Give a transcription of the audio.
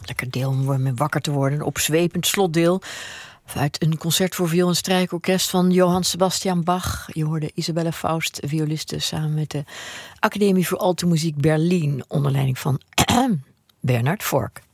Lekker deel om mee wakker te worden. Een opzwepend slotdeel uit een concert voor viool en strijkorkest van Johann Sebastian Bach. Je hoorde Isabelle Faust, violiste, samen met de Academie voor Alte Muziek Berlin, onder leiding van Bernard Fork.